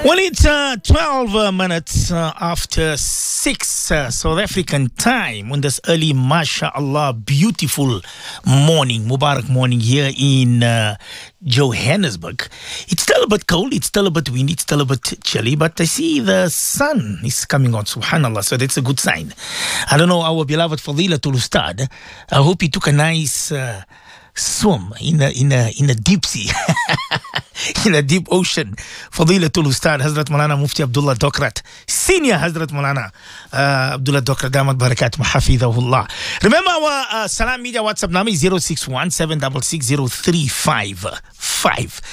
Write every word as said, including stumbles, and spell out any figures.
Well, it's uh, twelve uh, minutes uh, after six uh, South African time on this early, mashallah, beautiful morning, Mubarak morning here in uh, Johannesburg. It's still a bit cold, it's still a bit windy, it's still a bit chilly, but I see the sun is coming out, subhanallah, so that's a good sign. I don't know, our beloved Fadilatul Ustad, I hope he took a nice uh, swim in a, in a, in a deep sea. In a deep ocean. Fadilatul Ustad Hazrat Maulana Mufti Abdullah Dokrat, Senior Hazrat Maulana uh, Abdullah Dokrat Damat Barakat Mahafidahullah. Remember our uh, Salam Media WhatsApp number is zero six one seven six six zero three five five.